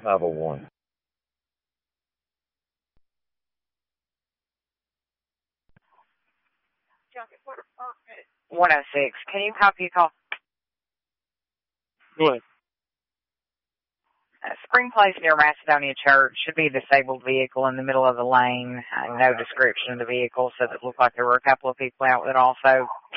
501. Junket 106. Can you copy a call? Go ahead. Spring Place near Macedonia Church should be a disabled vehicle in the middle of the lane. No description of the vehicle, so it looked like there were a couple of people out with it also.